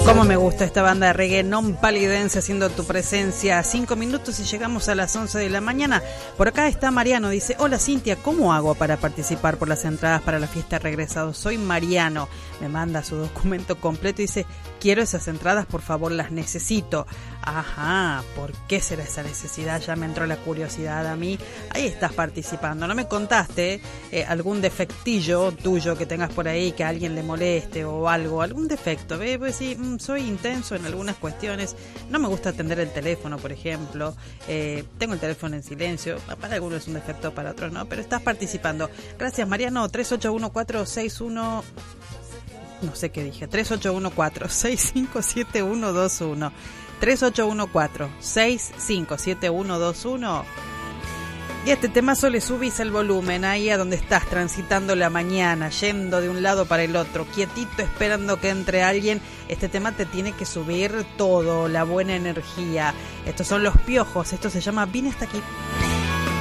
Cómo me gusta esta banda de reggae non palidense haciendo tu presencia. 5 minutos y llegamos a las 11 de la mañana. Por acá está Mariano, dice: hola Cintia, ¿cómo hago para participar por las entradas para la fiesta de regresados? Soy Mariano. Me manda su documento completo y dice: quiero esas entradas, por favor, las necesito. Ajá, ¿por qué será esa necesidad? Ya me entró la curiosidad a mí. Ahí estás participando. ¿No me contaste algún defectillo tuyo que tengas por ahí, que a alguien le moleste o algo? ¿Algún defecto? Pues sí, soy intenso en algunas cuestiones. No me gusta atender el teléfono, por ejemplo. Tengo el teléfono en silencio. Para algunos es un defecto, para otros no. Pero estás participando. Gracias, Mariano. 381461... No sé qué dije. 3814-657121. 3814-657121. Y este temazo le subís el volumen ahí a donde estás transitando la mañana, yendo de un lado para el otro, quietito esperando que entre alguien. Este tema te tiene que subir todo, la buena energía. Estos son Los Piojos, esto se llama Vine hasta aquí.